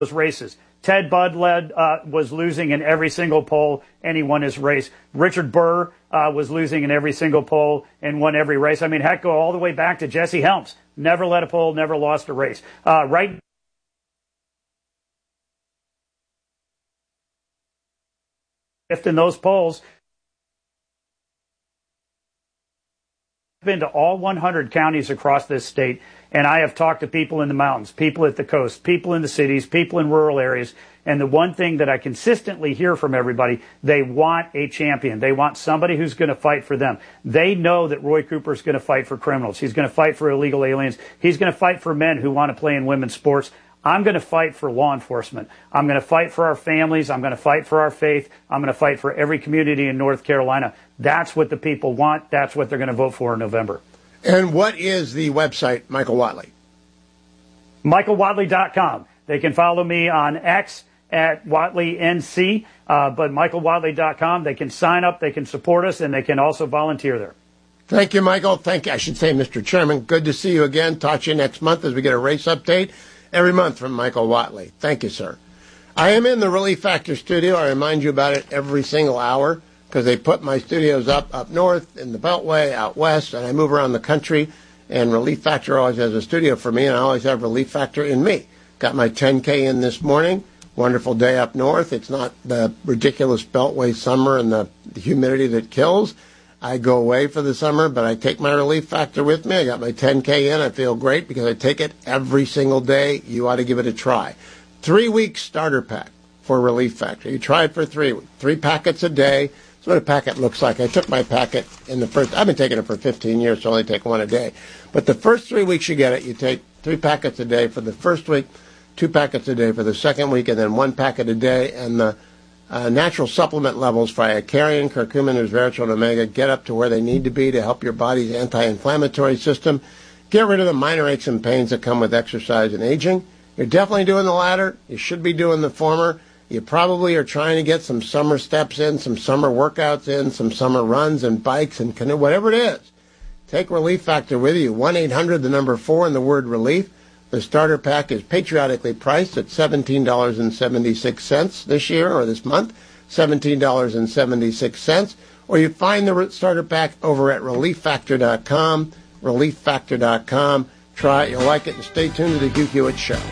those races. Ted Budd was losing in every single poll, and he won his race. Richard Burr was losing in every single poll and won every race. I mean, heck, go all the way back to Jesse Helms. Never led a poll, never lost a race. Right in those polls, I've been to all 100 counties across this state, and I have talked to people in the mountains, people at the coast, people in the cities, people in rural areas. And the one thing that I consistently hear from everybody, they want a champion. They want somebody who's going to fight for them. They know that Roy Cooper is going to fight for criminals. He's going to fight for illegal aliens. He's going to fight for men who want to play in women's sports. I'm going to fight for law enforcement. I'm going to fight for our families. I'm going to fight for our faith. I'm going to fight for every community in North Carolina. That's what the people want. That's what they're going to vote for in November. And what is the website, Michael Whatley? MichaelWhatley.com. They can follow me on X at WhatleyNC, but MichaelWhatley.com. They can sign up, they can support us, and they can also volunteer there. Thank you, Michael. Thank you. I should say, Mr. Chairman, good to see you again. Talk to you next month as we get a race update every month from Michael Whatley. Thank you, sir. I am in the Relief Factor studio. I remind you about it every single hour because they put my studios up north, in the Beltway, out west, and I move around the country, and Relief Factor always has a studio for me, and I always have Relief Factor in me. Got my 10K in this morning. Wonderful day up north. It's not the ridiculous Beltway summer and the humidity that kills. I go away for the summer, but I take my Relief Factor with me. I got my 10K in. I feel great because I take it every single day. You ought to give it a try. 3-week starter pack for Relief Factor. You try it for 3 weeks. 3 packets a day. That's what a packet looks like. I took my packet in the first, I've been taking it for 15 years, so I only take 1 a day. But the first 3 weeks you get it, you take 3 packets a day for the first week, 2 packets a day for the second week, and then 1 packet a day. And the natural supplement levels for Icarian, curcumin, resveratrol, and omega get up to where they need to be to help your body's anti-inflammatory system. Get rid of the minor aches and pains that come with exercise and aging. You're definitely doing the latter. You should be doing the former. You probably are trying to get some summer steps in, some summer workouts in, some summer runs and bikes and canoe, whatever it is. Take Relief Factor with you. 1-800, the number 4, and the word relief. The starter pack is patriotically priced at $17.76 this year or this month, $17.76. Or you find the starter pack over at ReliefFactor.com, ReliefFactor.com. Try it. You'll like it. And stay tuned to the Hugh Hewitt Show.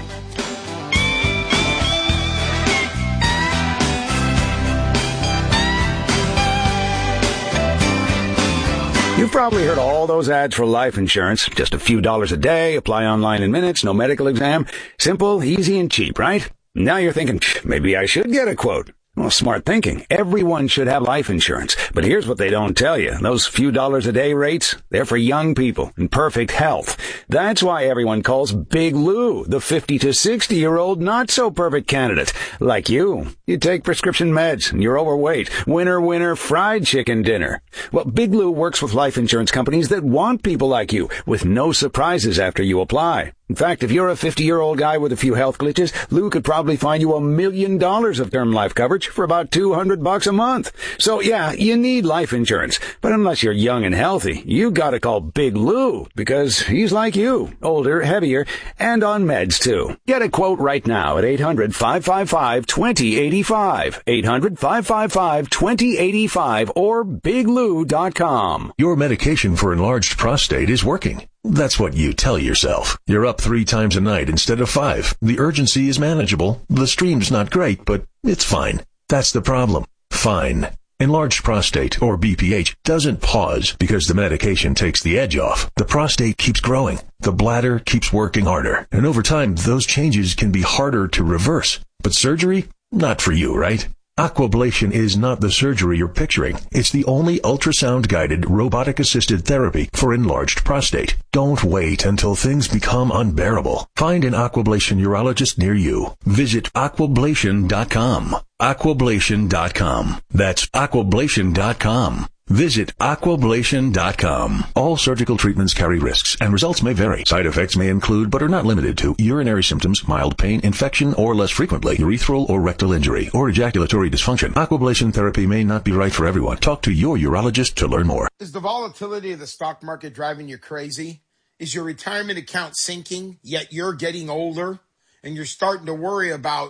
You've probably heard all those ads for life insurance. Just a few dollars a day, apply online in minutes, no medical exam. Simple, easy, and cheap, right? Now you're thinking, maybe I should get a quote. Well, smart thinking. Everyone should have life insurance. But here's what they don't tell you. Those few dollars a day rates, they're for young people in perfect health. That's why everyone calls Big Lou the 50 to 60-year-old not-so-perfect candidate. Like you. You take prescription meds and you're overweight. Winner, fried chicken dinner. Well, Big Lou works with life insurance companies that want people like you with no surprises after you apply. In fact, if you're a 50-year-old guy with a few health glitches, Lou could probably find you $1 million of term life coverage for about $200 a month. So yeah, you need life insurance. But unless you're young and healthy, you gotta call Big Lou because he's like you, older, heavier, and on meds too. Get a quote right now at 800-555-2085. 800-555-2085 or biglou.com. Your medication for enlarged prostate is working. That's what you tell yourself. You're up 3 times a night instead of 5. The urgency is manageable. The stream's not great, but it's fine. That's the problem. Fine. Enlarged prostate, or BPH, doesn't pause because the medication takes the edge off. The prostate keeps growing. The bladder keeps working harder. And over time, those changes can be harder to reverse. But surgery? Not for you, right? Aquablation is not the surgery you're picturing. It's the only ultrasound-guided, robotic-assisted therapy for enlarged prostate. Don't wait until things become unbearable. Find an Aquablation urologist near you. Visit aquablation.com. Aquablation.com. That's aquablation.com. Visit aquablation.com. All surgical treatments carry risks, and results may vary. Side effects may include, but are not limited to, urinary symptoms, mild pain, infection, or less frequently, urethral or rectal injury, or ejaculatory dysfunction. Aquablation therapy may not be right for everyone. Talk to your urologist to learn more. Is the volatility of the stock market driving you crazy? Is your retirement account sinking, yet you're getting older? and you're starting to worry about